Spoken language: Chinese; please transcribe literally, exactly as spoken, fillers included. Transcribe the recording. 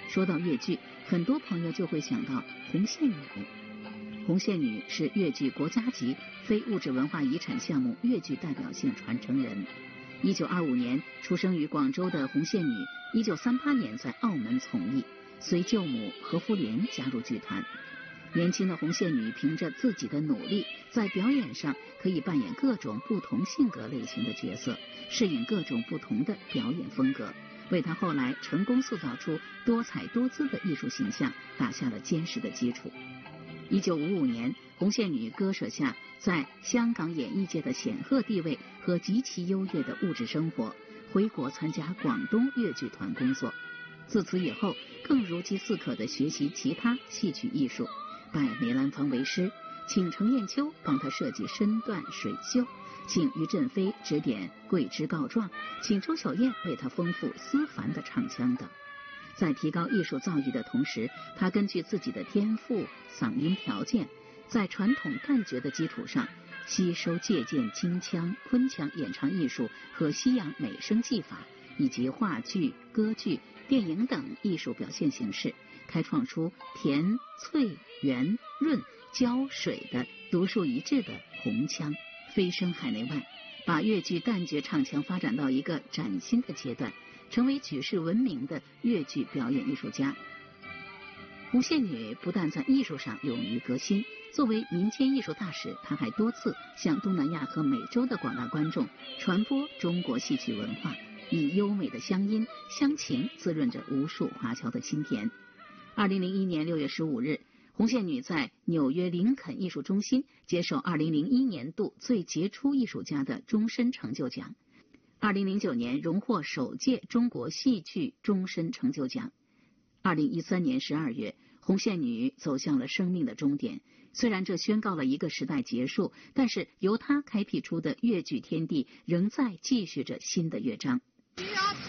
说到越剧，很多朋友就会想到红线女。红线女是越剧国家级非物质文化遗产项目越剧代表性传承人。一九二五年出生于广州的红线女，一九三八年在澳门从艺，随舅母何福莲加入剧团。年轻的红线女凭着自己的努力，在表演上可以扮演各种不同性格类型的角色，适应各种不同的表演风格，为她后来成功塑造出多彩多姿的艺术形象打下了坚实的基础。一九五五年，红线女割舍下在香港演艺界的显赫地位和极其优越的物质生活，回国参加广东粤剧团工作。自此以后，更如饥似渴地学习其他戏曲艺术，拜梅兰芳为师，请程砚秋帮他设计身段水袖，请于振飞指点桂枝告状，请周小燕为他丰富思凡的唱腔等。在提高艺术造诣的同时，他根据自己的天赋、嗓音条件，在传统旦角的基础上，吸收借鉴京腔、昆腔演唱艺术和西洋美声技法，以及话剧、歌剧、电影等艺术表现形式，开创出甜、脆、圆、润、胶、水的独树一帜的红腔，飞升海内外，把粤剧旦角唱腔发展到一个崭新的阶段，成为举世闻名的粤剧表演艺术家。红线女不但在艺术上勇于革新，作为民间艺术大使，她还多次向东南亚和美洲的广大观众传播中国戏曲文化，以优美的乡音乡情滋润着无数华侨的心田。二零零一年六月十五日，红线女在纽约林肯艺术中心接受二零零一年度最杰出艺术家的终身成就奖。二零零九年荣获首届中国戏剧终身成就奖。二零一三年十二月，红线女走向了生命的终点。虽然这宣告了一个时代结束，但是由她开辟出的粤剧天地仍在继续着新的乐章。